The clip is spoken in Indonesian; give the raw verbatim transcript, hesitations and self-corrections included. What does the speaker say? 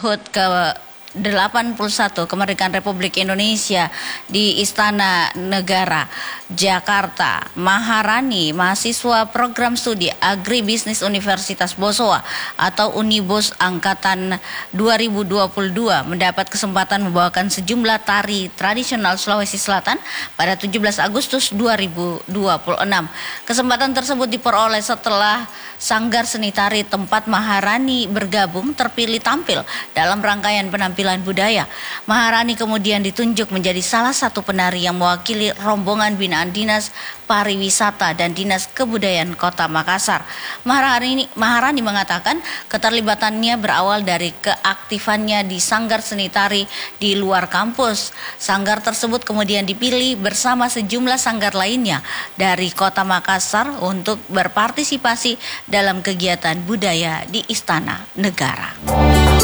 HUT ke delapan puluh satu Kemerdekaan Republik Indonesia di Istana Negara, Jakarta. Maharani, mahasiswa program studi Agribisnis Universitas Bosowa atau Unibos angkatan dua ribu dua puluh dua mendapat kesempatan membawakan sejumlah tari tradisional Sulawesi Selatan pada tujuh belas Agustus dua ribu dua puluh enam. Kesempatan tersebut diperoleh setelah Sanggar Seni Tari tempat Maharani bergabung terpilih tampil dalam rangkaian penampilan budaya. Maharani kemudian ditunjuk menjadi salah satu penari yang mewakili rombongan binaan Dinas Pariwisata dan Dinas Kebudayaan Kota Makassar. Maharani, Maharani mengatakan keterlibatannya berawal dari keaktifannya di Sanggar Seni Tari di luar kampus. Sanggar tersebut kemudian dipilih bersama sejumlah sanggar lainnya dari Kota Makassar untuk berpartisipasi dalam kegiatan budaya di Istana Negara.